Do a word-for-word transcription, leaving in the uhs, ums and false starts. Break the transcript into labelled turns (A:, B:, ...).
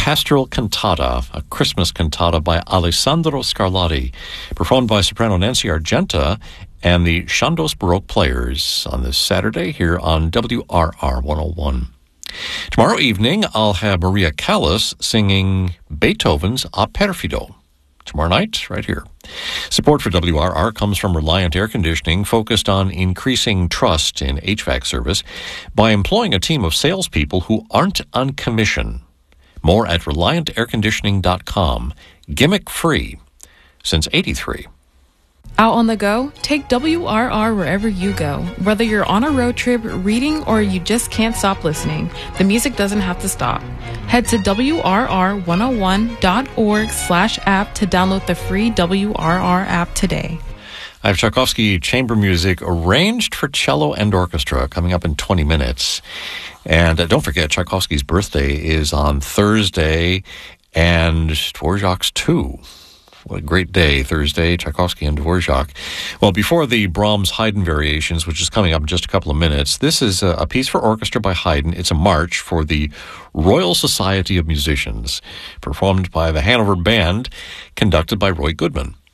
A: Pastoral Cantata, a Christmas cantata by Alessandro Scarlatti, performed by soprano Nancy Argenta and the Chandos Baroque Players on this Saturday here on W R R one oh one. Tomorrow evening, I'll have Maria Callas singing Beethoven's A Perfido. Tomorrow night, right here. Support for W R R comes from Reliant Air Conditioning, focused on increasing trust in H V A C service by employing a team of salespeople who aren't on commission. More at reliant air conditioning dot com. Gimmick free since eighty-three.
B: Out on the go? Take W R R wherever you go. Whether you're on a road trip, reading, or you just can't stop listening, the music doesn't have to stop. Head to W R R one oh one dot org slash app to download the free W R R app today.
A: I have Tchaikovsky chamber music arranged for cello and orchestra coming up in twenty minutes. And uh, don't forget, Tchaikovsky's birthday is on Thursday, and Dvorak's too. What a great day, Thursday, Tchaikovsky and Dvorak. Well, before the Brahms Haydn variations, which is coming up in just a couple of minutes, this is a, a piece for orchestra by Haydn. It's a march for the Royal Society of Musicians, performed by the Hanover Band, conducted by Roy Goodman.